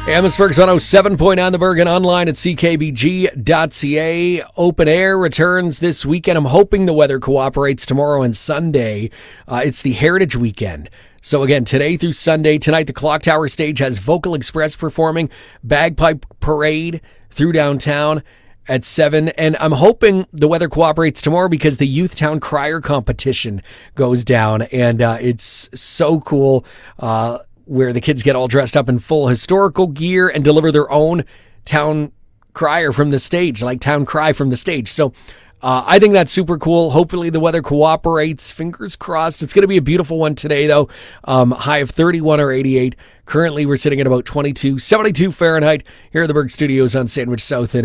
Amherstburg's 107.9 The Bergen, online at ckbg.ca. Open air returns this weekend. I'm hoping the weather cooperates tomorrow and Sunday. It's the Heritage Weekend. So again, today through Sunday, tonight the Clock Tower stage has Vocal Express performing, bagpipe parade through downtown at 7. And I'm hoping the weather cooperates tomorrow because the Youth Town Crier competition goes down. And it's so cool where the kids get all dressed up in full historical gear and deliver their own town crier from the stage, like town cry from the stage. So I think that's super cool. Hopefully the weather cooperates. Fingers crossed. It's going to be a beautiful one today, though. High of 31 or 88. Currently, we're sitting at about 22, 72 Fahrenheit here at the Berg Studios on Sandwich South.